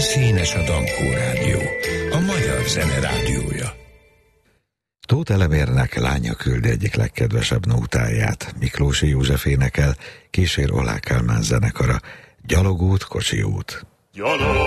Színes a Dankó Rádió, a magyar zene rádiója. Tóth Elemérnek lánya küldi egyik legkedvesebb nótáját. Miklósi József énekel, kísér Oláh Kálmán zenekara. Gyalogút, kocsiút. Gyalog